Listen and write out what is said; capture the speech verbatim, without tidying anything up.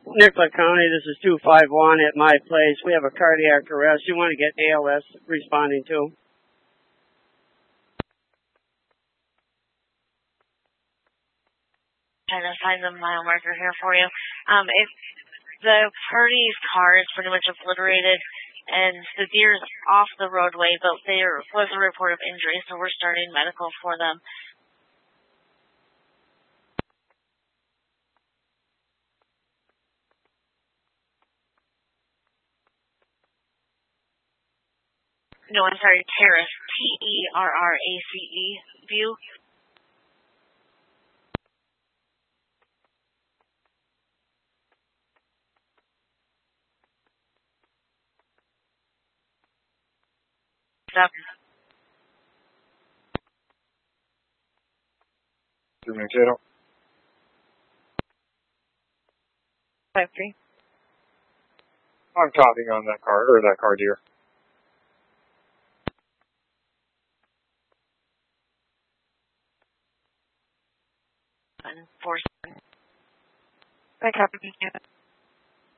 Nicolet County, this is two five one at my place. We have a cardiac arrest. You want to get A L S responding to? Trying to find the mile marker here for you. Um, if the party's car is pretty much obliterated and the deer's off the roadway, but there was a report of injury, so we're starting medical for them. No, I'm sorry, Terrace, T E R R A C E, view. Stop. Mankato. Five three. I'm copying on that car, or that car deer. Four seven. I copy.